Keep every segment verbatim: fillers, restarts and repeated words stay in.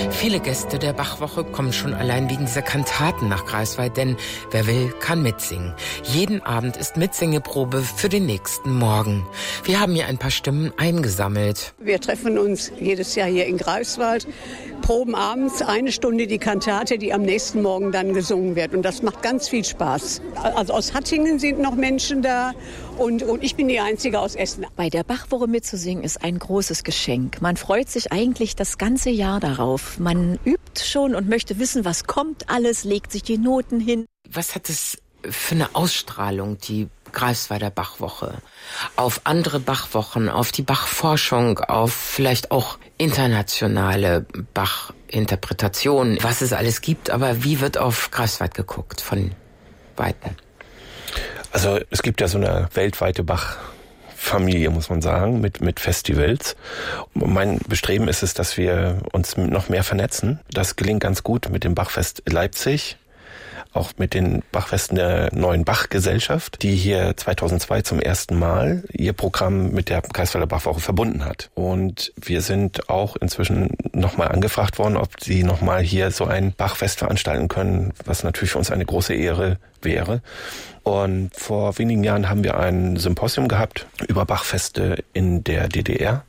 Viele Gäste der Bachwoche kommen schon allein wegen dieser Kantaten nach Greifswald, denn wer will, kann mitsingen. Jeden Abend ist Mitsingeprobe für den nächsten Morgen. Wir haben hier ein paar Stimmen eingesammelt. Wir treffen uns jedes Jahr hier in Greifswald, proben abends eine Stunde die Kantate, die am nächsten Morgen dann gesungen wird. Und das macht ganz viel Spaß. Also aus Hattingen sind noch Menschen da und, und ich bin die Einzige aus Essen. Bei der Bachwoche mitzusingen ist ein großes Geschenk. Man freut sich eigentlich das ganze Jahr darauf. Man übt schon und möchte wissen, was kommt alles, legt sich die Noten hin. Was hat es für eine Ausstrahlung, die Greifswalder Bachwoche, auf andere Bachwochen, auf die Bachforschung, auf vielleicht auch internationale Bachinterpretationen, was es alles gibt, aber wie wird auf Greifswald geguckt von Weitem? Also es gibt ja so eine weltweite Bach-Familie, muss man sagen, mit, mit Festivals. Mein Bestreben ist es, dass wir uns noch mehr vernetzen. Das gelingt ganz gut mit dem Bachfest Leipzig, auch mit den Bachfesten der neuen Bachgesellschaft, die hier zweitausendzwei zum ersten Mal ihr Programm mit der Greifswalder Bachwoche verbunden hat. Und wir sind auch inzwischen nochmal angefragt worden, ob sie nochmal hier so ein Bachfest veranstalten können, was natürlich für uns eine große Ehre wäre. Und vor wenigen Jahren haben wir ein Symposium gehabt über Bachfeste in der D D R.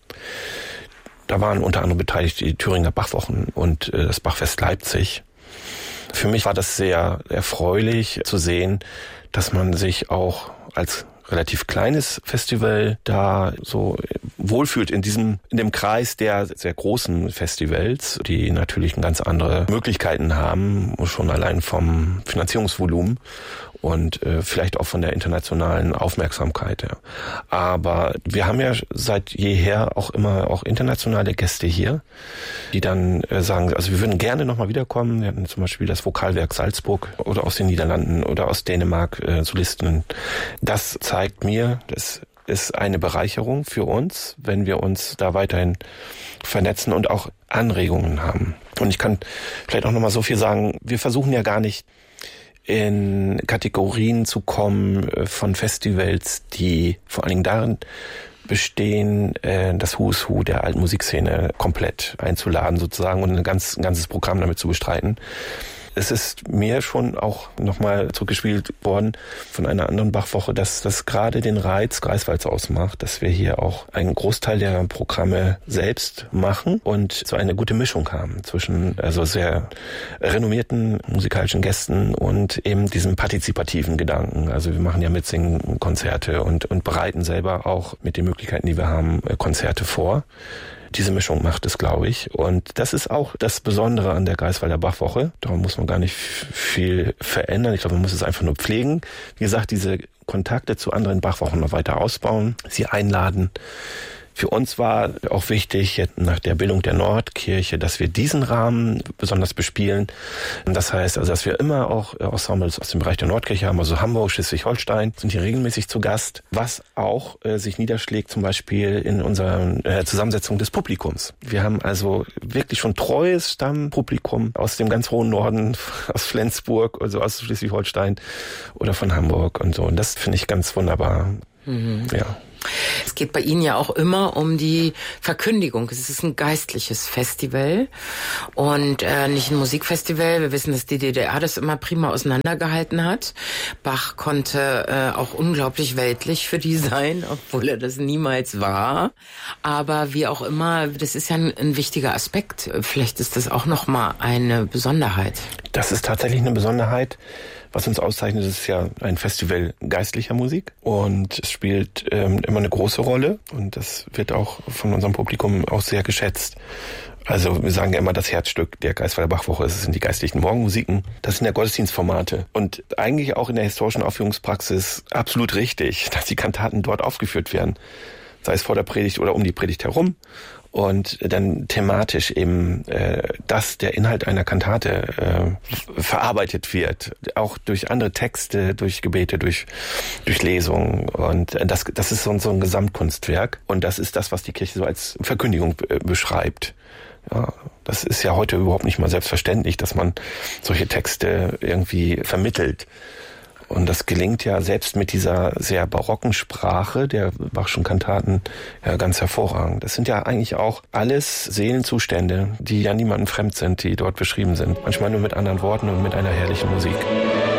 Da waren unter anderem beteiligt die Thüringer Bachwochen und das Bachfest Leipzig. Für mich war das sehr erfreulich zu sehen, dass man sich auch als relativ kleines Festival da so wohlfühlt in diesem, in dem Kreis der sehr großen Festivals, die natürlich ganz andere Möglichkeiten haben, schon allein vom Finanzierungsvolumen und äh, vielleicht auch von der internationalen Aufmerksamkeit. Ja. Aber wir haben ja seit jeher auch immer auch internationale Gäste hier, die dann äh, sagen, also wir würden gerne nochmal wiederkommen. Wir hatten zum Beispiel das Vokalwerk Salzburg oder aus den Niederlanden oder aus Dänemark äh, Solisten. Das zeigt mir, das ist eine Bereicherung für uns, wenn wir uns da weiterhin vernetzen und auch Anregungen haben. Und ich kann vielleicht auch nochmal so viel sagen, wir versuchen ja gar nicht in Kategorien zu kommen von Festivals, die vor allen Dingen darin bestehen, das Who's Who der alten Musikszene komplett einzuladen sozusagen und ein, ganz, ein ganzes Programm damit zu bestreiten. Es ist mir schon auch nochmal zurückgespielt worden von einer anderen Bachwoche, dass das gerade den Reiz Greifswalds ausmacht, dass wir hier auch einen Großteil der Programme selbst machen und so eine gute Mischung haben zwischen also sehr renommierten musikalischen Gästen und eben diesem partizipativen Gedanken. Also wir machen ja Mitsingen Konzerte und, und bereiten selber auch mit den Möglichkeiten, die wir haben, Konzerte vor. Diese Mischung macht es, glaube ich. Und das ist auch das Besondere an der Greifswalder Bachwoche. Darum muss man gar nicht viel verändern. Ich glaube, man muss es einfach nur pflegen. Wie gesagt, diese Kontakte zu anderen Bachwochen noch weiter ausbauen, sie einladen. Für uns war auch wichtig, nach der Bildung der Nordkirche, dass wir diesen Rahmen besonders bespielen. Das heißt, also, dass wir immer auch Ensembles aus dem Bereich der Nordkirche haben, also Hamburg, Schleswig-Holstein, sind hier regelmäßig zu Gast, was auch äh, sich niederschlägt zum Beispiel in unserer äh, Zusammensetzung des Publikums. Wir haben also wirklich schon treues Stammpublikum aus dem ganz hohen Norden, aus Flensburg, also aus Schleswig-Holstein oder von Hamburg und so. Und das finde ich ganz wunderbar. Mhm. Ja. Es geht bei Ihnen ja auch immer um die Verkündigung. Es ist ein geistliches Festival und äh, nicht ein Musikfestival. Wir wissen, dass die D D R das immer prima auseinandergehalten hat. Bach konnte äh, auch unglaublich weltlich für die sein, obwohl er das niemals war. Aber wie auch immer, das ist ja ein, ein wichtiger Aspekt. Vielleicht ist das auch nochmal eine Besonderheit. Das ist tatsächlich eine Besonderheit. Was uns auszeichnet, ist ja ein Festival geistlicher Musik und es spielt ähm, immer eine große Rolle und das wird auch von unserem Publikum auch sehr geschätzt. Also wir sagen ja immer, das Herzstück der Greifswalder Bachwoche, das sind die geistlichen Morgenmusiken. Das sind ja Gottesdienstformate und eigentlich auch in der historischen Aufführungspraxis absolut richtig, dass die Kantaten dort aufgeführt werden, sei es vor der Predigt oder um die Predigt herum. Und dann thematisch eben, äh, dass der Inhalt einer Kantate äh, verarbeitet wird, auch durch andere Texte, durch Gebete, durch durch Lesungen. Und das das ist so, so ein Gesamtkunstwerk. Und das ist das, was die Kirche so als Verkündigung äh, beschreibt. Ja, das ist ja heute überhaupt nicht mal selbstverständlich, dass man solche Texte irgendwie vermittelt. Und das gelingt ja selbst mit dieser sehr barocken Sprache der Bachschen Kantaten ja ganz hervorragend. Das sind ja eigentlich auch alles Seelenzustände, die ja niemandem fremd sind, die dort beschrieben sind. Manchmal nur mit anderen Worten und mit einer herrlichen Musik.